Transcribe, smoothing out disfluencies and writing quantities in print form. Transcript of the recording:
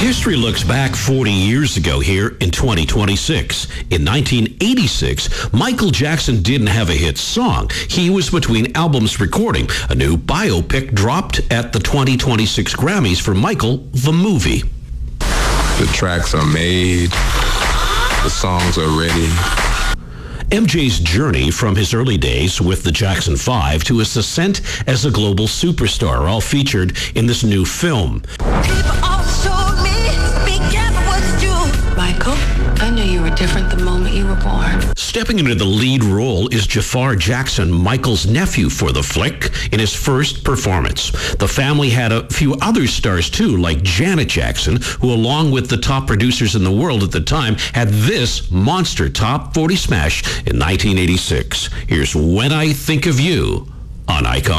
History looks back 40 years ago here in 2026. In 1986, Michael Jackson didn't have a hit song. He was between albums recording. A new biopic dropped at the 2026 Grammys for Michael, the movie. The tracks are made. The songs are ready. MJ's journey from his early days with the Jackson 5 to his ascent as a global superstar are all featured in this new film. Michael, I knew you were different the moment you were born. Stepping into the lead role is Jafar Jackson, Michael's nephew for the flick, in his first performance. The family had a few other stars too, like Janet Jackson, who along with the top producers in the world at the time had this monster top 40 smash in 1986. Here's When I Think of You on Icon.